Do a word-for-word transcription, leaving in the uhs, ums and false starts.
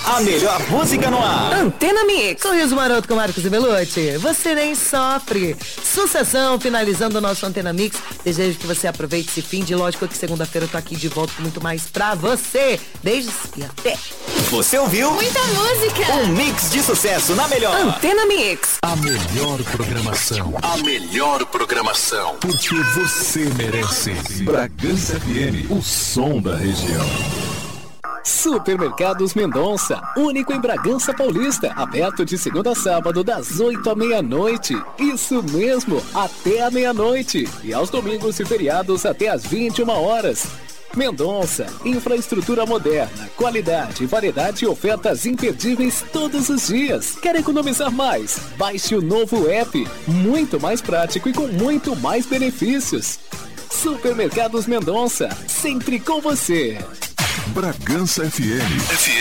A melhor música no ar. Antena Mix. Sorriso maroto com Marcos e Belucci. Você nem sofre. Sucessão, finalizando o nosso Antena Mix. Desejo que você aproveite esse fim de. Lógico que segunda-feira eu tô aqui de volta com muito mais pra você. Beijos e até. Você ouviu? Muita música. Um mix de sucesso na melhor. Antena Mix. A melhor programação. A melhor programação. Porque você merece. Bragança F M, o som da região. Supermercados Mendonça, único em Bragança Paulista, aberto de segunda a sábado das oito à meia-noite. Isso mesmo, até a meia-noite. E aos domingos e feriados até às vinte e uma horas. Mendonça, infraestrutura moderna, qualidade, variedade e ofertas imperdíveis todos os dias. Quer economizar mais? Baixe o novo app, muito mais prático e com muito mais benefícios. Supermercados Mendonça, sempre com você. Bragança F M. F M.